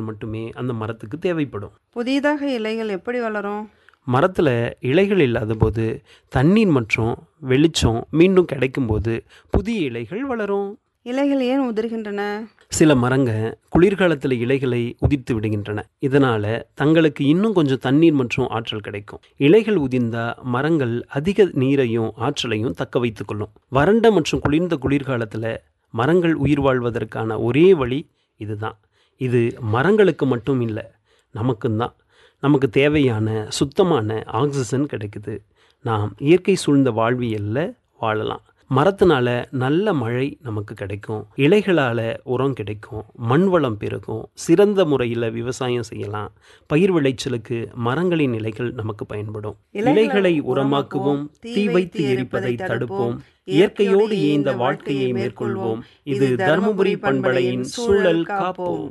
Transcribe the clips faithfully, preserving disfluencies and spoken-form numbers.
மட்டுமே அந்த மரத்துக்கு தேவைப்படும். புதிதாக இலைகள் எப்படி வளரும்? மரத்தில் இலைகள் இல்லாத போது தண்ணீர் மற்றும் வெளிச்சம் மீண்டும் கிடைக்கும்போது புதிய இலைகள் வளரும். இலைகள் ஏன் உதிர்கின்றன? சில மரங்க குளிர்காலத்தில் இலைகளை உதிர்த்து விடுகின்றன. இதனால் தங்களுக்கு இன்னும் கொஞ்சம் தண்ணீர் மற்றும் ஆற்றல் கிடைக்கும். இலைகள் உதிர்ந்தால் மரங்கள் அதிக நீரையும் ஆற்றலையும் தக்க வைத்து கொள்ளும். வறண்ட மற்றும் குளிர்ந்த குளிர்காலத்தில் மரங்கள் உயிர் வாழ்வதற்கான ஒரே வழி இதுதான். இது மரங்களுக்கு மட்டும் இல்லை, நமக்கும் தான். நமக்கு தேவையான சுத்தமான ஆக்சிஜன் கிடைக்குது. நாம் இயற்கை சூழ்ந்த வாழ்வியலில் வாழலாம். மரத்தினால நல்ல மழை நமக்கு கிடைக்கும், இலைகளால் உரம் கிடைக்கும், மண் வளம் பெருகும், சிறந்த முறையில் விவசாயம் செய்யலாம். பயிர் விளைச்சலுக்கு மரங்களின் இலைகள் நமக்கு பயன்படும். இலைகளை உரமாக்குவோம், தீ வைத்து எரிப்பதை தடுப்போம், இயற்கையோடு இயைந்த வாழ்க்கையை மேற்கொள்வோம். இது தருமபுரி பண்பலையின் சூழல் காப்போம்.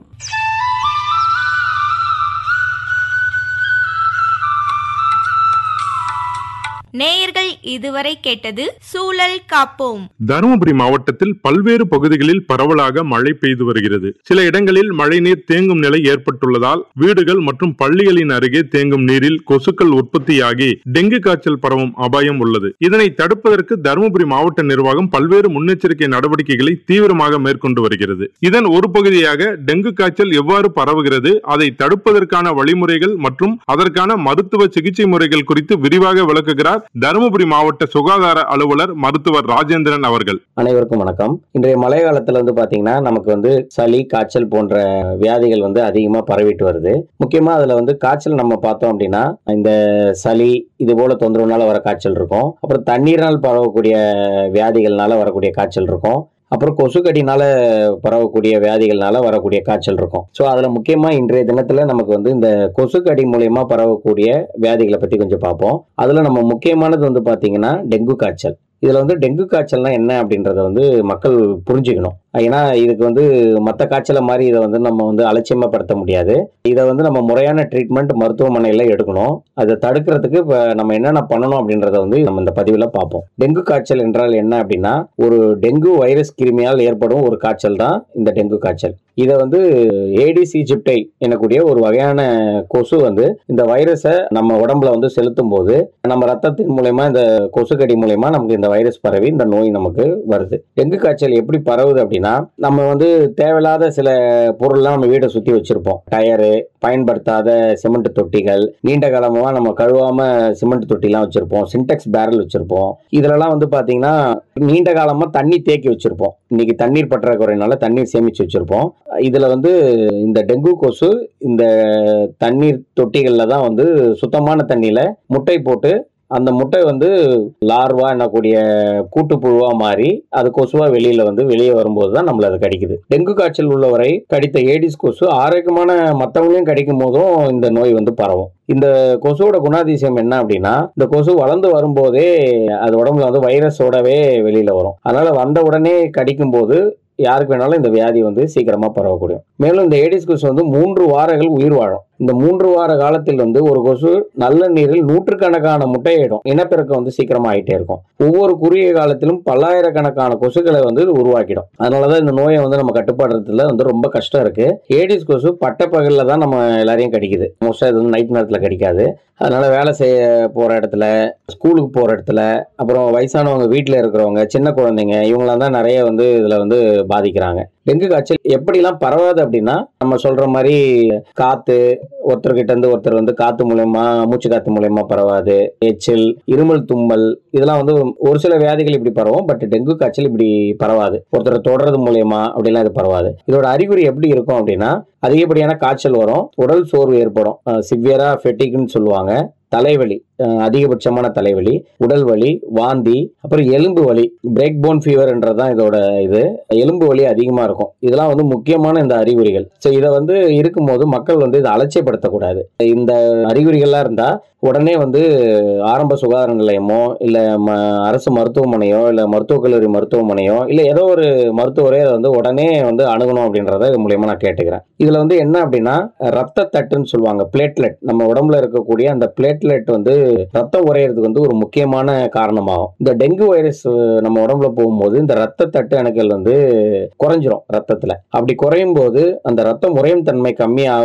நேயர்கள் இதுவரை கேட்டது சூழல் காப்போம். தருமபுரி மாவட்டத்தில் பல்வேறு பகுதிகளில் பரவலாக மழை பெய்து வருகிறது. சில இடங்களில் மழைநீர் தேங்கும் நிலை ஏற்பட்டுள்ளதால் வீடுகள் மற்றும் பள்ளிகளின் அருகே தேங்கும் நீரில் கொசுக்கள் உற்பத்தியாகி டெங்கு காய்ச்சல் பரவும் அபாயம் உள்ளது. இதனை தடுப்பதற்கு தருமபுரி மாவட்ட நிர்வாகம் பல்வேறு முன்னெச்சரிக்கை நடவடிக்கைகளை தீவிரமாக மேற்கொண்டு வருகிறது. இதன் ஒரு பகுதியாக டெங்கு காய்ச்சல் எவ்வாறு பரவுகிறது, அதை தடுப்பதற்கான வழிமுறைகள் மற்றும் அதற்கான மருத்துவ சிகிச்சை முறைகள் குறித்து விரிவாக விளக்குகிறார் தருமபுரி மாவட்ட சுகாதார அலுவலர் மருத்துவர் ராஜேந்திரன் அவர்கள். அனைவருக்கும் வணக்கம். இன்றைய மழை காலத்துல வந்து பாத்தீங்கன்னா நமக்கு வந்து சளி, காய்ச்சல் போன்ற வியாதிகள் வந்து அதிகமா பரவிட்டு வருது. முக்கியமா அதுல வந்து காய்ச்சல் நம்ம பார்த்தோம் அப்படின்னா இந்த சளி இது போல தொந்தரவுனால வர காய்ச்சல் இருக்கும். அப்புறம் தண்ணீரால் பரவக்கூடிய வியாதிகள்னால வரக்கூடிய காய்ச்சல் இருக்கும். அப்புறம் கொசுக்கடினால பரவக்கூடிய வியாதிகள்னால வரக்கூடிய காய்ச்சல் இருக்கும். ஸோ அதுல முக்கியமா இன்றைய தினத்துல நமக்கு வந்து இந்த கொசுக்கடி மூலயமா பரவக்கூடிய வியாதிகளை பத்தி கொஞ்சம் பார்ப்போம். அதுல நம்ம முக்கியமானது வந்து பாத்தீங்கன்னா டெங்கு காய்ச்சல். இதுல வந்து டெங்கு காய்ச்சல்னா என்ன அப்படின்றத வந்து மக்கள் புரிஞ்சுக்கணும். ஏன்னா இதுக்கு வந்து மற்ற காய்ச்சலை மாதிரி இதை வந்து நம்ம வந்து அலட்சியமாப்படுத்த முடியாது. இதை வந்து நம்ம முறையான ட்ரீட்மெண்ட் மருத்துவமனையில எடுக்கணும். அதை தடுக்கிறதுக்கு இப்போ நம்ம என்னென்ன பண்ணணும் அப்படின்றத வந்து நம்ம இந்த பதிவில் பார்ப்போம். டெங்கு காய்ச்சல் என்றால் என்ன அப்படின்னா ஒரு டெங்கு வைரஸ் கிருமியால் ஏற்படும் ஒரு காய்ச்சல் தான் இந்த டெங்கு காய்ச்சல். இதை வந்து ஏடிஸ் ஈஜிப்டை எனக்கூடிய ஒரு வகையான கொசு வந்து இந்த வைரஸை நம்ம உடம்புல வந்து செலுத்தும் போது நம்ம ரத்தத்தின் மூலயமா இந்த கொசுக்கடி மூலயமா நமக்கு இந்த வைரஸ் பரவி இந்த நோய் நமக்கு வருது. டெங்கு காய்ச்சல் எப்படி பரவுது அப்படின்னா நம்ம வந்து தேவையில்லாத சில பொருள்லாம் நம்ம வீட்டை சுத்தி வச்சிருப்போம். டயரு, பயன்படுத்தாத சிமெண்ட் தொட்டிகள், நீண்ட காலமா நம்ம கழுவாம சிமெண்ட் தொட்டிலாம் வச்சிருப்போம், சின்டெக்ஸ் பேரல் வச்சிருப்போம். இதுலலாம் வந்து பாத்தீங்கன்னா நீண்ட காலமா தண்ணி தேக்கி வச்சிருப்போம். இன்னைக்கு தண்ணீர் பற்றாக்குறையினால தண்ணீர் சேமிச்சு வச்சிருப்போம். இதுல வந்து இந்த டெங்கு கொசு இந்த தண்ணீர் தொட்டிகள்ல தான் வந்து சுத்தமான தண்ணியில முட்டை போட்டு அந்த முட்டை வந்து லார்வா என்னக்கூடிய கூட்டுப்புழுவா மாறி அது கொசுவா வெளியில வந்து வெளியே வரும்போது தான் நம்மள அது கடிக்குது. டெங்கு காய்ச்சல் உள்ளவரை கடித்த ஏடிஸ் கொசு ஆரோக்கியமான மற்றவங்களையும் கடிக்கும் போதும் இந்த நோய் வந்து பரவும். இந்த கொசுவோட குணாதிசயம் என்ன அப்படின்னா இந்த கொசு வளர்ந்து வரும்போதே அது உடம்புல வந்து வைரஸோடவே வெளியில வரும். அதனால வந்த உடனே கடிக்கும் போது யாருக்கு வேணாலும் இந்த வியாதி வந்து சீக்கிரமா பரவக்கூடிய. மேலும் இந்த ஏடிஸ் கொசு வந்து மூன்று வாரங்கள் உயிர் வாழும். இந்த மூன்று வார காலத்தில் வந்து ஒரு கொசு நல்ல நீரில் நூற்றுக்கணக்கான முட்டையிடும். இனப்பெருக்கம் வந்து சீக்கிரமா ஆயிட்டே இருக்கும். ஒவ்வொரு குறுகிய காலத்திலும் பல்லாயிரக்கணக்கான கொசுக்களை வந்து உருவாக்கிடும். அதனாலதான் இந்த நோயை வந்து நம்ம கட்டுப்படுறதுல வந்து ரொம்ப கஷ்டம் இருக்கு. ஏடிஸ் கொசு பட்ட பகல்ல தான் நம்ம எல்லாரையும் கடிக்குது. மோஸ்டா இது வந்து நைட் நேரத்துல கடிக்காது. அதனால வேலை செய்ய போற இடத்துல, ஸ்கூலுக்கு போற இடத்துல, அப்புறம் வயசானவங்க, வீட்டுல இருக்கிறவங்க, சின்ன குழந்தைங்க இவங்களாம் தான் நிறைய வந்து இதுல வந்து பாதிக்கிறாங்க. டெங்கு காய்ச்சல் எப்படிலாம் பரவாது அப்படின்னா நம்ம சொல்ற மாதிரி காத்து ஒருத்தர்கிட்ட இருந்து ஒருத்தர் வந்து காத்து மூலயமா, மூச்சு காத்து மூலயமா பரவாது. எச்சில், இருமல், தும்மல் இதெல்லாம் வந்து ஒரு சில வியாதிகள் இப்படி பரவும். பட் டெங்கு காய்ச்சல் இப்படி பரவாது. ஒருத்தர் தொடர்றது மூலயமா அப்படிலாம் இது பரவாது. இதோட அறிகுறி எப்படி இருக்கும் அப்படின்னா அதிகப்படியான காய்ச்சல் வரும், உடல் சோர்வு ஏற்படும், சிவியரா ஃபெட்டிக்னு சொல்லுவாங்க, தலைவலி, அதிகபட்சமான தலைவலி, உடல் வலி, வாந்தி, அப்புறம் எலும்பு வலி, பிரேக் போன் ஃபீவர் என்றதான் இதோட இது. எலும்பு வலி அதிகமா இருக்கும். இதெல்லாம் வந்து முக்கியமான இந்த அறிகுறிகள். ஸோ இதை வந்து இருக்கும்போது மக்கள் வந்து இதை அலட்சியப்படுத்தக்கூடாது. இந்த அறிகுறிகள்லாம் இருந்தா உடனே வந்து ஆரம்ப சுகாதார நிலையமோ இல்ல அரசு மருத்துவமனையோ இல்ல மருத்துவக் கல்லூரி மருத்துவமனையோ இல்ல ஏதோ ஒரு மருத்துவரே அதை வந்து உடனே வந்து அணுகணும் அப்படின்றத இது மூலியமா நான் கேட்டுக்கிறேன். இதுல வந்து என்ன அப்படின்னா ரத்த தட்டுன்னு சொல்லுவாங்க, பிளேட்லெட். நம்ம உடம்புல இருக்கக்கூடிய அந்த பிளேட்லெட் வந்து ரத்தம் உறையிறதுக்கு வந்து ஒரு முக்கியமான காரணமாகும். இந்த டெங்கு வைரஸ் நம்ம உடம்புல போகும்போது இந்த ரத்த தட்டு அணுக்கள் வந்து குறைஞ்சிரும் ரத்தத்துல. அப்படி குறையும் போது அந்த ரத்தம் உறையும் தன்மை கம்மியாக